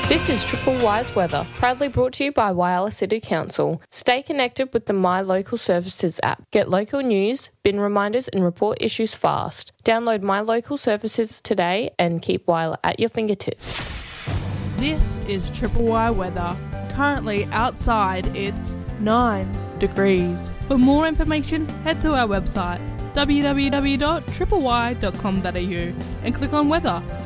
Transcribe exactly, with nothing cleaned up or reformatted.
This is Triple Wise Weather, proudly brought to you by Whyalla City Council. Stay connected with the My Local Services app. Get local news, bin reminders and report issues fast. Download My Local Services today and keep Whyalla at your fingertips. This is Triple Y Weather. Currently outside it's nine degrees. For more information, head to our website w w w dot triple y dot com dot a u and click on weather.